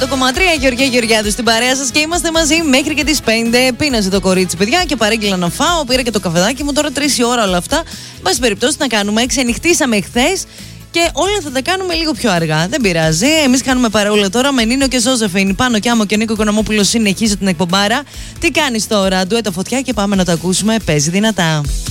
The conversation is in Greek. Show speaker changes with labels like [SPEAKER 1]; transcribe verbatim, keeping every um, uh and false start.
[SPEAKER 1] Το κομμάτρια Γεωργία Γεωργιάδου στην παρέα σας και είμαστε μαζί μέχρι και τις πέντε. Πίνασε το κορίτσι, παιδιά, και παρήγγειλα να φάω. Πήρα και το καφεδάκι μου, τώρα τρεις η ώρα όλα αυτά. Εν πάση περιπτώσει, να κάνουμε. Ξενυχτήσαμε χθες και όλα θα τα κάνουμε λίγο πιο αργά. Δεν πειράζει. Εμείς κάνουμε παρεούλα τώρα με Νίνο και Ζώζεφιν. Πάνω κι Άμμο και Νίκο Οικονομόπουλος συνεχίζει την εκπομπάρα. Τι κάνεις τώρα, ντουέτα φωτιά και πάμε να το ακούσουμε. Παίζει δυνατά.